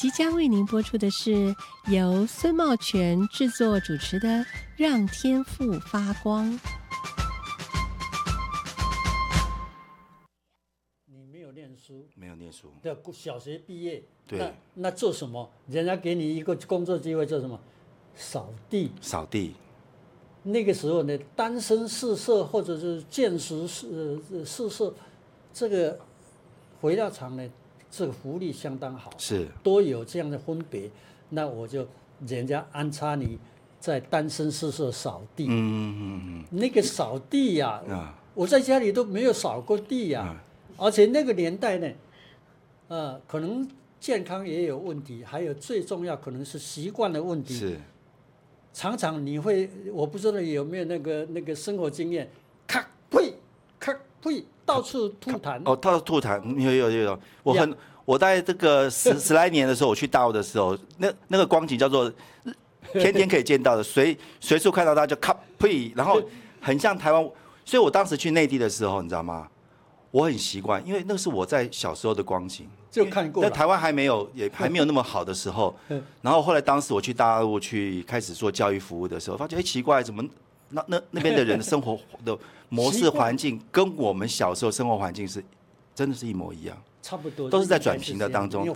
即将为您播出的是由孙茂全制作主持的《让天赋发光》。 你没有念书， 没有念书， 对，小学毕业， 对， 那做什么？人家给你一个工作机会做什么？扫地。 扫地。 那个时候呢，单身四舍或者是见识四舍，这个肥料厂呢，这个福利相当好， 是都有这样的分别。那我就人家安插你在单身四舍扫地，那个扫地呀，我在家里都没有扫过地呀，而且那个年代呢，可能健康也有问题，还有最重要可能是习惯的问题。 是。 常常你会，我不知道有没有那个生活经验，咔呸，咔呸，到处吐痰。 哦，到处吐痰，有。我在这个十来年的时候，我去大陆的时候，那个光景叫做天天可以见到的，随处看到它就咔呸，然后很像台湾。所以我当时去内地的时候，你知道吗？我很习惯，因为那是我在小时候的光景。 就看过了， 在台湾也还没有那么好的时候，然后后来当时我去大陆去开始做教育服务的时候，发觉奇怪，怎么那边的人的生活的模式环境跟我们小时候生活环境真的是一模一样， 差不多， 都是在转型的当中。